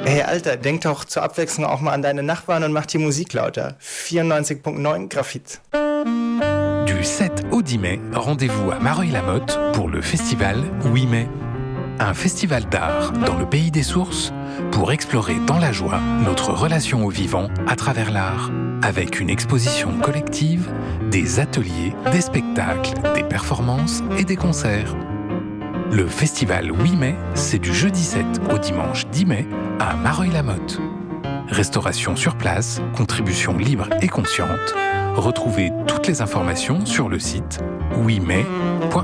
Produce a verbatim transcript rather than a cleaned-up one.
Hey Alter, denk doch zur Abwechslung auch mal an deine Nachbarn und mach die Musik lauter. vierundneunzig Komma neun Graphit. Du sept au dix mai, rendez-vous à Mareuil-la-Motte pour le festival huit mai. Un festival d'art dans le pays des sources pour explorer dans la joie notre relation au vivant à travers l'art. Avec une exposition collective, des ateliers, des spectacles, des performances et des concerts. Le festival huit mai, c'est du jeudi sept au dimanche dix mai à Mareuil-la-Motte. Restauration sur place, contribution libre et consciente. Retrouvez toutes les informations sur le site huit mai point